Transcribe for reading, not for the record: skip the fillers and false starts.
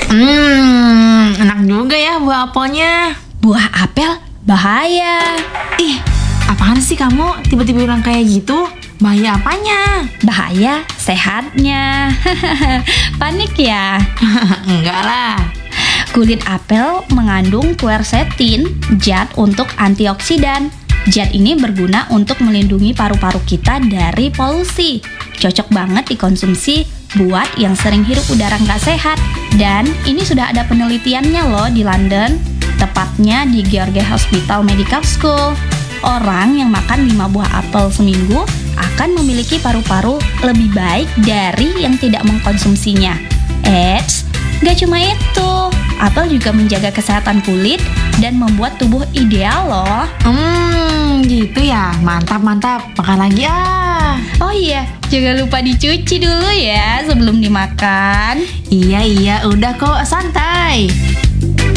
Enak juga ya buah apelnya. Buah apel bahaya. Ih, apaan sih kamu tiba-tiba bilang kayak gitu? Bahaya apanya? Bahaya sehatnya. Panik ya? Enggak lah. Kulit apel mengandung quercetin, zat untuk antioksidan. Zat ini berguna untuk melindungi paru-paru kita dari polusi. Cocok banget dikonsumsi buat yang sering hirup udara nggak sehat. Dan ini sudah ada penelitiannya loh di London, tepatnya di George Hospital Medical School. Orang yang makan 5 buah apel seminggu akan memiliki paru-paru lebih baik dari yang tidak mengkonsumsinya. Eits, nggak cuma itu, apel juga menjaga kesehatan kulit dan membuat tubuh ideal loh. Gitu ya. Mantap. Makan lagi ah. Oh iya, jangan lupa dicuci dulu ya sebelum dimakan. Iya, udah kok, santai.